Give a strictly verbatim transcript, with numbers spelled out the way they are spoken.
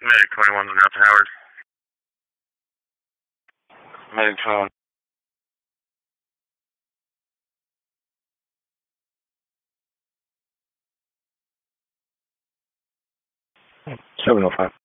Medic twenty-one is out to Howard. Medic twenty-one. seven oh five.